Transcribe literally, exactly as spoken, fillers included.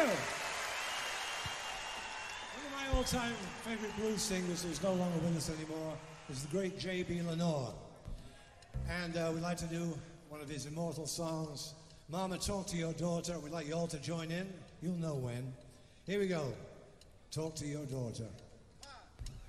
One of my all-time favorite blues singers who's no longer with us anymore is the great J B. Lenore. And uh, we'd like to do one of his immortal songs, Mama, Talk to Your Daughter. We'd like you all to join in. You'll know when. Here we go. Talk to Your Daughter.